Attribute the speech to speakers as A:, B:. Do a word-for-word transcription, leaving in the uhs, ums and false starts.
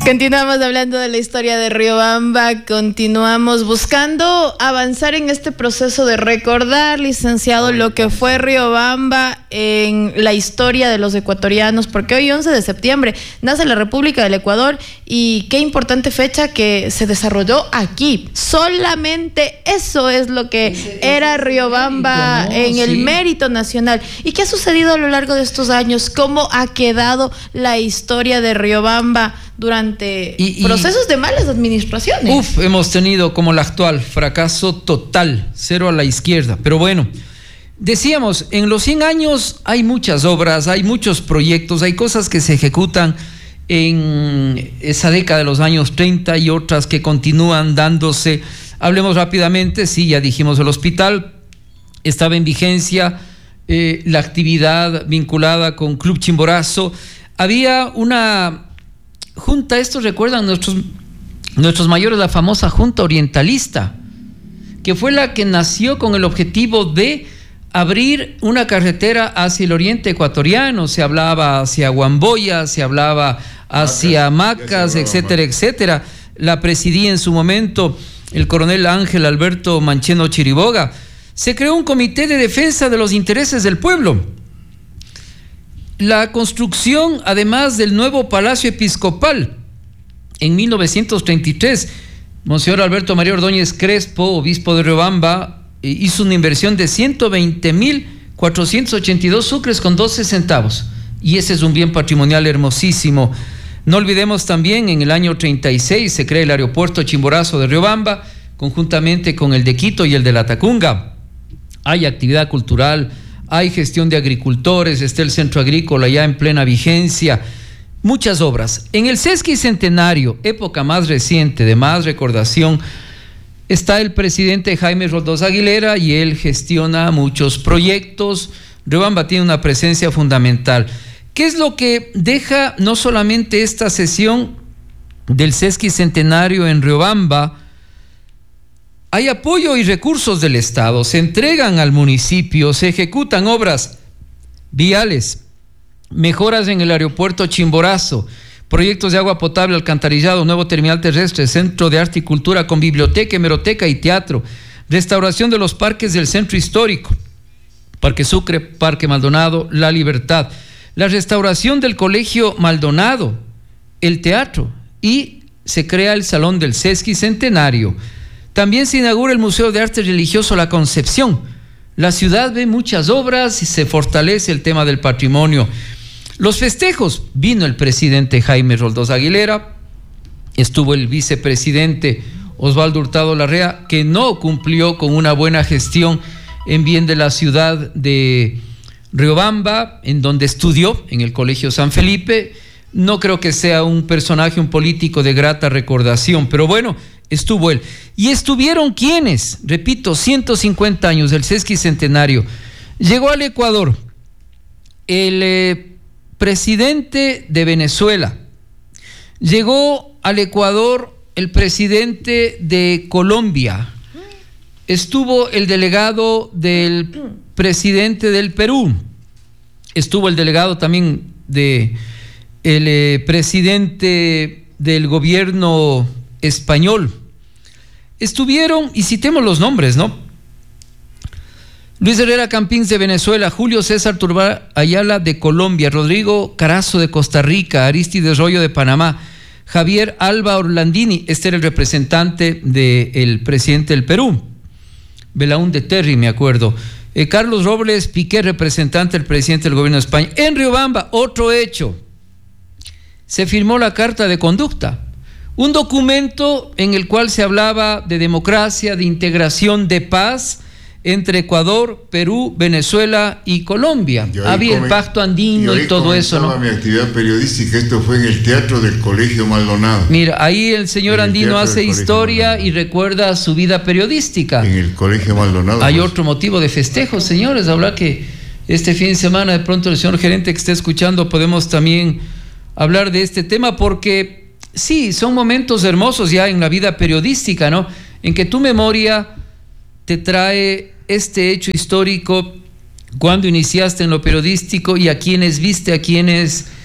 A: Continuamos hablando de la historia de Riobamba, continuamos buscando avanzar en este proceso de recordar, licenciado, lo que fue Riobamba en la historia de los ecuatorianos, porque hoy once de septiembre nace la República del Ecuador y qué importante fecha que se desarrolló aquí. Solamente eso es lo que ese, era ese Riobamba mérito, ¿no? En el sí. mérito nacional. ¿Y qué ha sucedido a lo largo de estos años? ¿Cómo ha quedado la historia de Riobamba durante y, y, procesos de malas administraciones?
B: Uf, hemos tenido como la actual, fracaso total, cero a la izquierda. Pero bueno, decíamos, en los cien años hay muchas obras, hay muchos proyectos, hay cosas que se ejecutan en esa década de los años treinta y otras que continúan dándose. Hablemos rápidamente, sí, ya dijimos el hospital, estaba en vigencia eh, la actividad vinculada con Club Chimborazo. Había una junta, estos recuerdan nuestros, nuestros mayores, la famosa Junta Orientalista, que fue la que nació con el objetivo de abrir una carretera hacia el oriente ecuatoriano. Se hablaba hacia Huamboya, se hablaba hacia Macas, etcétera, etcétera. La presidía en su momento el coronel Ángel Alberto Mancheno Chiriboga. Se creó un comité de defensa de los intereses del pueblo. La construcción, además del nuevo Palacio Episcopal, en mil novecientos treinta y tres, Monseñor Alberto María Ordóñez Crespo, obispo de Riobamba, hizo una inversión de ciento veinte mil cuatrocientos ochenta y dos sucres con doce centavos. Y ese es un bien patrimonial hermosísimo. No olvidemos también, en el año treinta y seis se crea el aeropuerto Chimborazo de Riobamba, conjuntamente con el de Quito y el de La Tacunga. Hay actividad cultural, hay gestión de agricultores, está el centro agrícola ya en plena vigencia, muchas obras. En el sesquicentenario, época más reciente, de más recordación, está el presidente Jaime Roldós Aguilera y él gestiona muchos proyectos. Riobamba tiene una presencia fundamental. ¿Qué es lo que deja no solamente esta sesión del sesquicentenario en Riobamba? Hay apoyo y recursos del Estado, se entregan al municipio, se ejecutan obras viales, mejoras en el aeropuerto Chimborazo, proyectos de agua potable, alcantarillado, nuevo terminal terrestre, centro de arte y cultura con biblioteca, hemeroteca y teatro, restauración de los parques del centro histórico, Parque Sucre, Parque Maldonado, La Libertad, la restauración del Colegio Maldonado, el teatro, y se crea el Salón del Sesquicentenario. También se inaugura el Museo de Arte Religioso La Concepción. La ciudad ve muchas obras y se fortalece el tema del patrimonio. Los festejos, vino el presidente Jaime Roldós Aguilera, estuvo el vicepresidente Osvaldo Hurtado Larrea, que no cumplió con una buena gestión en bien de la ciudad de Riobamba, en donde estudió, en el Colegio San Felipe. No creo que sea un personaje, un político de grata recordación, pero bueno, estuvo él. ¿Y estuvieron quiénes? Repito, ciento cincuenta años del sesquicentenario. Llegó al Ecuador el eh, presidente de Venezuela. Llegó al Ecuador el presidente de Colombia. Estuvo el delegado del presidente del Perú. Estuvo el delegado también de el eh, presidente del gobierno español. Estuvieron, y citemos los nombres, ¿no? Luis Herrera Campins de Venezuela, Julio César Turbar Ayala de Colombia, Rodrigo Carazo de Costa Rica, Aristides Rollo de Panamá, Javier Alba Orlandini, este era el representante del presidente del Perú, Belaúnde Terry, me acuerdo, eh, Carlos Robles Piqué, representante del presidente del gobierno de España. En Riobamba, otro hecho, se firmó la Carta de Conducta, un documento en el cual se hablaba de democracia, de integración, de paz entre Ecuador, Perú, Venezuela y Colombia. Había el pacto andino y, y todo eso, ¿no?
C: Mi actividad periodística, esto fue en el Teatro del Colegio Maldonado.
B: Mira, ahí el señor en Andino el hace historia y recuerda su vida periodística.
C: En el Colegio Maldonado.
B: Hay
C: pues.
B: otro motivo de festejo, señores. Hablar que este fin de semana, de pronto el señor gerente que esté escuchando, podemos también hablar de este tema, porque sí, son momentos hermosos ya en la vida periodística, ¿no? En que tu memoria te trae este hecho histórico, cuando iniciaste en lo periodístico y a quienes viste, a quienes